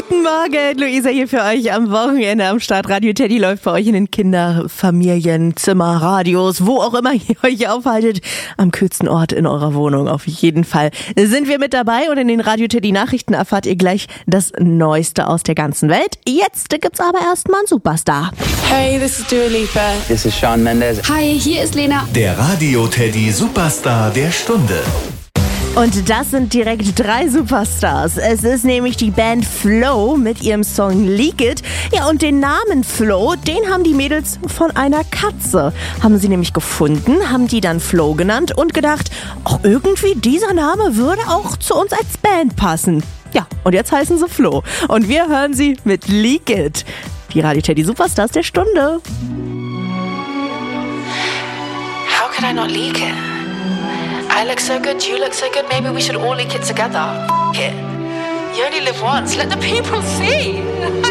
Guten Morgen, Luisa hier für euch am Wochenende am Start. Radio Teddy läuft bei euch in den Kinderfamilien, Zimmer, Radios, wo auch immer ihr euch aufhaltet. Am kühlsten Ort in eurer Wohnung auf jeden Fall sind wir mit dabei und in den Radio Teddy Nachrichten erfahrt ihr gleich das Neueste aus der ganzen Welt. Jetzt gibt's aber erstmal einen Superstar. Hey, this is Dua Lipa. This is Shawn Mendes. Hi, hier ist Lena. Der Radio Teddy Superstar der Stunde. Und das sind direkt 3 Superstars. Es ist nämlich die Band Flow mit ihrem Song Leak It. Ja, und den Namen Flow, den haben die Mädels von einer Katze. Haben sie nämlich gefunden, haben die dann Flow genannt und gedacht, auch irgendwie dieser Name würde auch zu uns als Band passen. Ja, und jetzt heißen sie Flow. Und wir hören sie mit Leak It. Die Radio Teddy Superstars der Stunde. How could I not leak it? I look so good, you look so good, maybe we should all leak it together. F it. You only live once, let the people see.